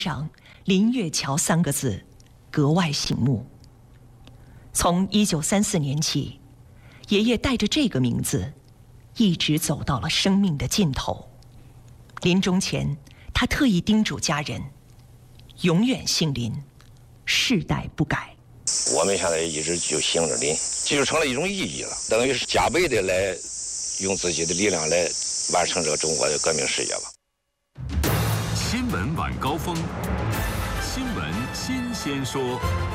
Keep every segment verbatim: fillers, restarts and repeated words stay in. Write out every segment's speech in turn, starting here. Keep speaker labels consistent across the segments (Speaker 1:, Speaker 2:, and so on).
Speaker 1: 上林月桥三个字格外醒目。从一九三四年起，爷爷带着这个名字一直走到了生命的尽头。临终前，他特意叮嘱家人永远姓林，世代不改。
Speaker 2: 我们现在一直就姓着林，这就成了一种意义了，等于是加倍的来用自己的力量来完成这个中国的革命事业吧。
Speaker 3: 新闻晚高峰，新闻新鲜说。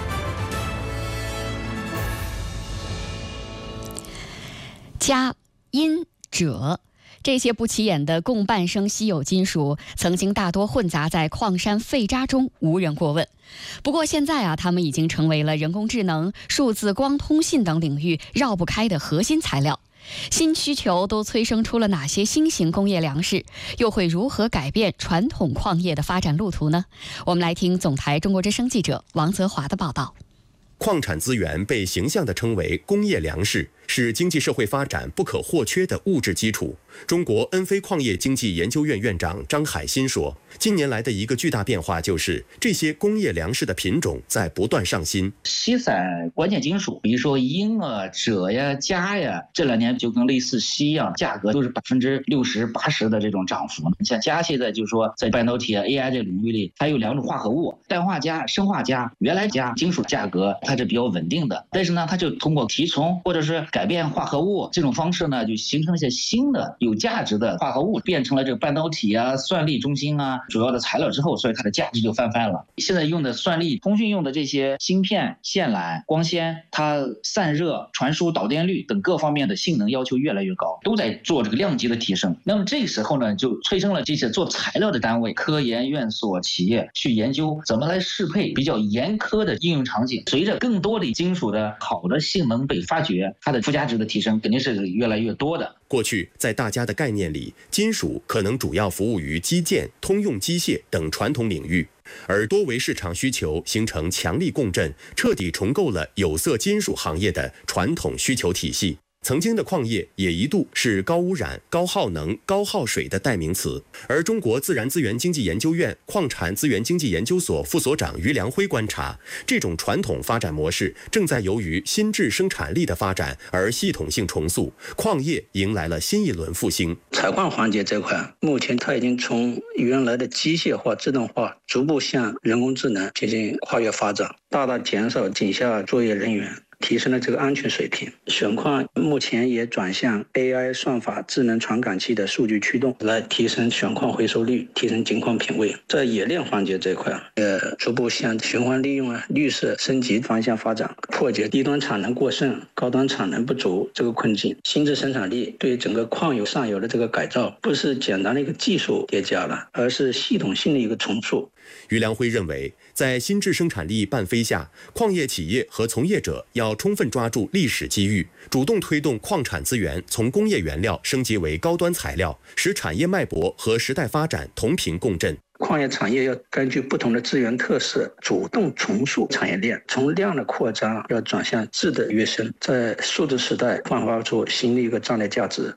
Speaker 4: 家、阴、锗这些不起眼的共伴生稀有金属，曾经大多混杂在矿山废渣中，无人过问。不过现在啊，它们已经成为了人工智能、数字光通信等领域绕不开的核心材料。新需求都催生出了哪些新型工业粮食？又会如何改变传统矿业的发展路途呢？我们来听总台中国之声记者王泽华的报道。
Speaker 5: 矿产资源被形象地称为工业粮食，是经济社会发展不可或缺的物质基础。中国恩菲矿业经济研究院院长张海新说，近年来的一个巨大变化就是这些工业粮食的品种在不断上新。
Speaker 6: 稀散关键金属，比如说铟啊、锗呀、镓呀，这两年就跟类似锡一样，价格都是百分之六十、八十的这种涨幅。你像镓现在就是说在半导体啊、A I 这个领域里，它有两种化合物，氮化镓、砷化镓。原来镓金属价格它是比较稳定的，但是呢，它就通过提纯或者是改变化合物这种方式呢，就形成了一些新的有价值的化合物，变成了这个半导体啊、算力中心啊主要的材料之后，所以它的价值就翻番了。现在用的算力、通讯用的这些芯片、线缆、光纤，它散热、传输、导电率等各方面的性能要求越来越高，都在做这个量级的提升。那么这个时候呢，就催生了这些做材料的单位、科研院所、企业去研究怎么来适配比较严苛的应用场景。随着更多的金属的好的性能被发掘，它的附加值的提升肯定是越来越多的。
Speaker 5: 过去在大家的概念里，金属可能主要服务于基建、通用机械等传统领域，而多维市场需求形成强力共振，彻底重构了有色金属行业的传统需求体系。曾经的矿业也一度是高污染、高耗能、高耗水的代名词，而中国自然资源经济研究院矿产资源经济研究所副所长于良辉观察，这种传统发展模式正在由于新质生产力的发展而系统性重塑，矿业迎来了新一轮复兴。
Speaker 7: 采矿环节这块，目前它已经从原来的机械化、自动化，逐步向人工智能进行跨越发展，大大减少井下作业人员，提升了这个安全水平。选矿目前也转向 A I 算法、智能传感器的数据驱动，来提升选矿回收率，提升井矿品位。在冶炼环节这块，呃，逐步向循环利用啊、绿色升级方向发展，破解低端产能过剩、高端产能不足这个困境。新质生产力对整个矿油上游的这个改造，不是简单的一个技术叠加了，而是系统性的一个重塑。
Speaker 5: 于良辉认为，在新质生产力伴飞下，矿业企业和从业者要充分抓住历史机遇，主动推动矿产资源从工业原料升级为高端材料，使产业脉搏和时代发展同频共振。
Speaker 7: 矿业产业要根据不同的资源特色，主动重塑产业链，从量的扩张要转向质的跃升，在数字时代焕发出新的一个战略价值。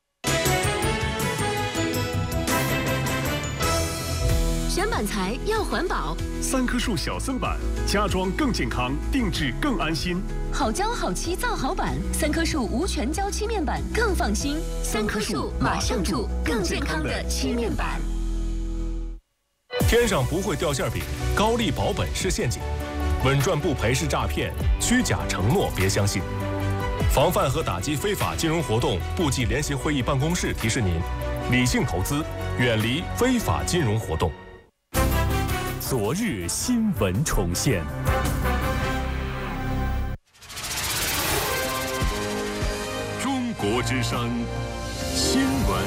Speaker 8: 选板材要环保，
Speaker 3: 三棵树小森板，家装更健康，定制更安心。
Speaker 8: 好胶好漆造好板，三棵树无全胶漆面板更放心。三棵树马上住更健康的漆面板。
Speaker 3: 天上不会掉馅饼，高利保本是陷阱，稳赚不赔是诈骗，虚假承诺别相信。防范和打击非法金融活动部际联席会议办公室提示您：理性投资，远离非法金融活动。
Speaker 9: 昨日新闻重现。
Speaker 3: 中国之声新闻